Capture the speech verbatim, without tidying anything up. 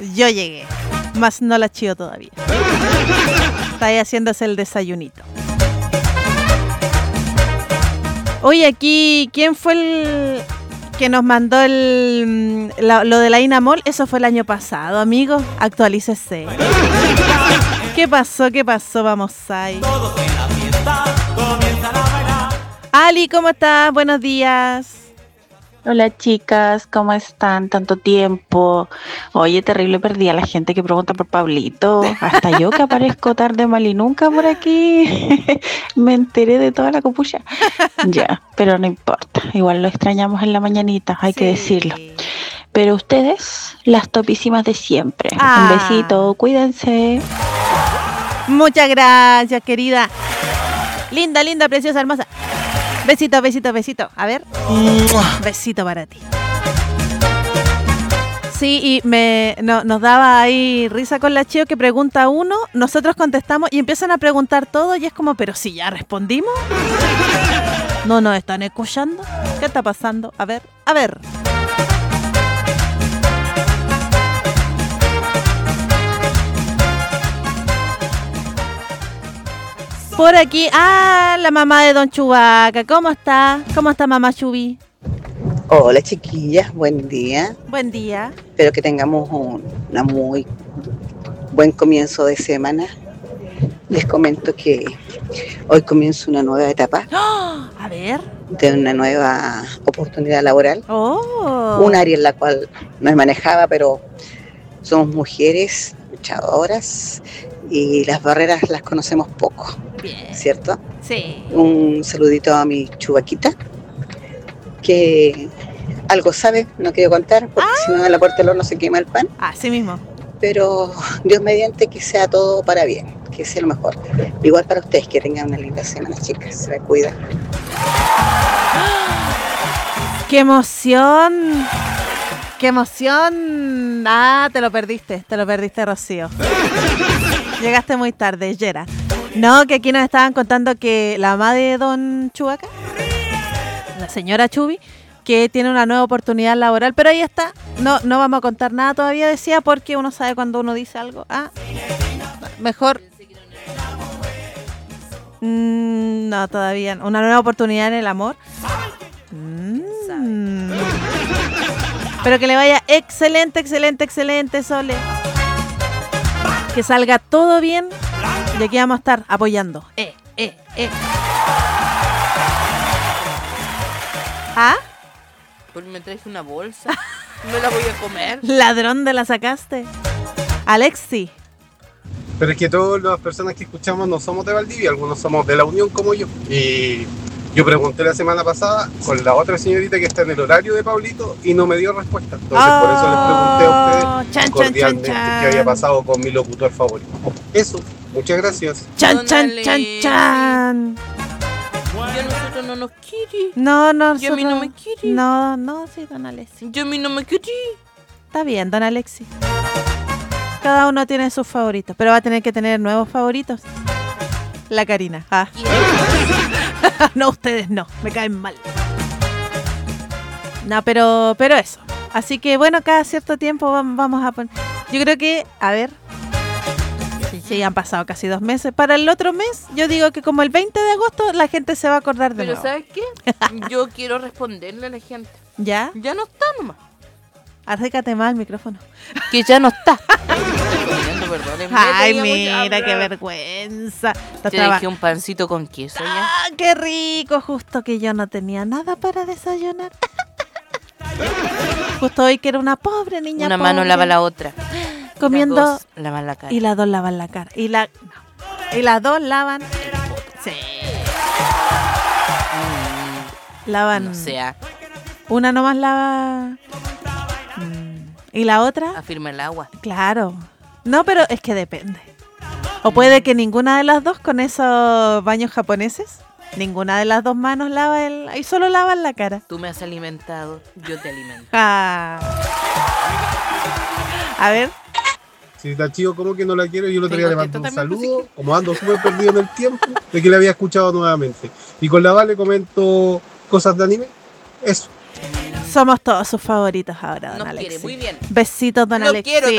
Yo llegué, más no la chío todavía. Está ahí haciéndose el desayunito. Oye, aquí, ¿quién fue el que nos mandó el la, lo de la Inamol? Eso fue el año pasado, amigo. Actualícese. ¿Qué pasó? ¿Qué pasó? Vamos ahí. Ali, ¿cómo estás? Buenos días. Hola chicas, ¿cómo están? Tanto tiempo. Oye, terrible, perdí a la gente que pregunta por Pablito. Hasta yo que aparezco tarde mal y nunca por aquí me enteré de toda la copucha. Ya, pero no importa. Igual lo extrañamos en la mañanita, hay sí. que decirlo. Pero ustedes, las topísimas de siempre. Ah. Un besito, cuídense. Muchas gracias, querida. Linda, linda, preciosa, hermosa. Besito, besito, besito. A ver. Besito para ti. Sí, y me no, nos daba ahí risa con la Chio que pregunta uno, nosotros contestamos y empiezan a preguntar todo y es como, pero si ya respondimos. No nos están escuchando. ¿Qué está pasando? A ver, a ver. Por aquí, ah, la mamá de Don Chubaca. ¿Cómo está? ¿Cómo está mamá Chubi? Hola chiquillas, buen día. Buen día. Espero que tengamos un una muy buen comienzo de semana. Les comento que hoy comienza una nueva etapa. ¡Oh! A ver. De una nueva oportunidad laboral. Oh. Un área en la cual no me manejaba, pero somos mujeres luchadoras y las barreras las conocemos poco. Bien. ¿Cierto? Sí. Un saludito a mi chubaquita, que algo sabe, no quiero contar, porque ah. si no en la puerta del horno se quema el pan. Así mismo. Pero Dios mediante que sea todo para bien, que sea lo mejor. Igual para ustedes, que tengan una linda semana, chicas. Se me cuidan. ¡Qué emoción! ¡Qué emoción! Ah, te lo perdiste, te lo perdiste, Rocío. Llegaste muy tarde, Yera. No, que aquí nos estaban contando que la mamá de Don Chubaca, la señora Chubi, que tiene una nueva oportunidad laboral, pero ahí está. No, no vamos a contar nada todavía, decía, porque uno sabe cuando uno dice algo. Ah, mejor. Mm, no, todavía no. Una nueva oportunidad en el amor. Mm. Pero que le vaya excelente, excelente, excelente, Sole. Que salga todo bien. Y aquí vamos a estar apoyando. Eh, eh, eh. ¿Ah? Pues me traes una bolsa. No la voy a comer. Ladrón, de la sacaste. Alexi. Pero es que todas las personas que escuchamos no somos de Valdivia, algunos somos de la Unión como yo. Y yo pregunté la semana pasada con la otra señorita que está en el horario de Pablito y no me dio respuesta. Entonces oh, por eso les pregunté a ustedes chan, cordialmente chan, chan, chan. qué había pasado con mi locutor favorito. Eso, muchas gracias. Chan, chan, chan, chan. Yo a nosotros no nos quiere. No, no. Yo a mí no me quiere. No, no, sí, don Alexi. Yo a mí no me quiere. Está bien, don Alexi. Cada uno tiene sus favoritos, pero va a tener que tener nuevos favoritos. La Karina. Ah. No, ustedes no, me caen mal. No, pero, pero eso. Así que bueno, cada cierto tiempo vamos a poner. Yo creo que, a ver. Sí, sí, han pasado casi dos meses. Para el otro mes, yo digo que como el veinte de agosto la gente se va a acordar de Pero nuevo. ¿sabes qué? Yo quiero responderle a la gente. ¿Ya? Ya no está nomás. Acércate más al micrófono. Que ya no está. Ay, mira, qué vergüenza. Te traba... dejé un pancito con queso ya. Ah, qué rico. Justo que yo no tenía nada para desayunar. Justo hoy que era una pobre niña. Una pobre. mano lava la otra. Comiendo. Las dos lavan la cara. Y las dos lavan la cara. Y, la... no. y las dos lavan. Sí. Mm, lavan. No sea. Una nomás lava. Mm. ¿Y la otra? Afirma el agua. Claro. No, pero es que depende. O puede que ninguna de las dos con esos baños japoneses, ninguna de las dos manos lava el... y solo lavan la cara. Tú me has alimentado, yo te alimento. Ah. A ver. Si está chido, como que no la quiero, yo el otro día le mando un saludo, como ando súper perdido en el tiempo, de que la había escuchado nuevamente. Y con la Vale comento cosas de anime. Eso. Somos todos sus favoritos ahora, don Nos Alexi. quiere, muy bien. Besitos, don Lo Alexi. quiero